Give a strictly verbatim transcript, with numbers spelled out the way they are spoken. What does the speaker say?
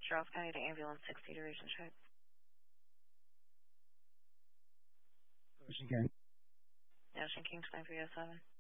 Charles County to ambulance sixty to region check. Ocean King. Ocean King twenty-three oh seven.